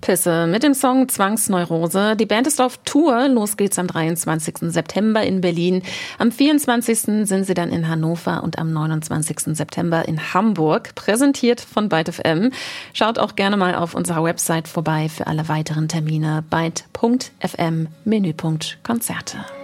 Pisse mit dem Song Zwangsneurose. Die Band ist auf Tour. Los geht's am 23. September in Berlin. Am 24. sind sie dann in Hannover und am 29. September in Hamburg. Präsentiert von Byte FM. Schaut auch gerne mal auf unserer Website vorbei für alle weiteren Termine. byte.fm Menüpunkt Konzerte.